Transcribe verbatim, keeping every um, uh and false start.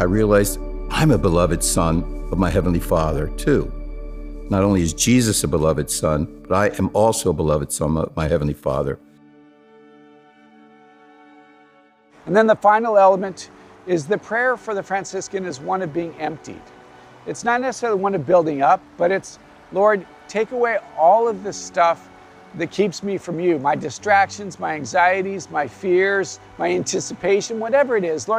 I realized I'm a beloved son of my Heavenly Father, too. Not only is Jesus a beloved son, but I am also a beloved son of my Heavenly Father. And then the final element is the prayer for the Franciscan is one of being emptied. It's not necessarily one of building up, but it's, Lord, take away all of the stuff that keeps me from you, my distractions, my anxieties, my fears, my anticipation, whatever it is. Lord,